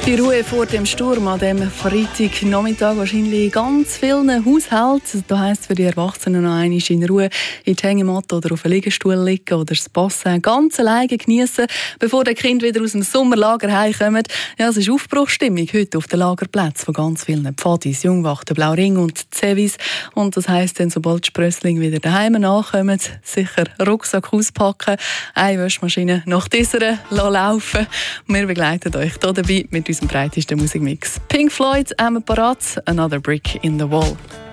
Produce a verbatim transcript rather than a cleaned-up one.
Die Ruhe vor dem Sturm an dem Freitagnachmittag wahrscheinlich in ganz vielen Haushalten. Das heisst für die Erwachsenen noch einmal in Ruhe in die Hängematte oder auf einem Liegestuhl liegen oder das Bassin ganz alleine geniessen, bevor die Kinder wieder aus dem Sommerlager heimkommen. Ja, es ist Aufbruchsstimmung heute auf den Lagerplätzen von ganz vielen Pfadis, Jungwachten, Blauring und Zevis. Und das heisst dann, sobald die Sprösslinge wieder daheim nachkommen, sicher Rucksack auspacken, eine Waschmaschine nach dieser laufen. Wir begleiten euch hier dabei mit unserem breitesten Musikmix. Pink Floyd, einmal parat, Another Brick in the Wall.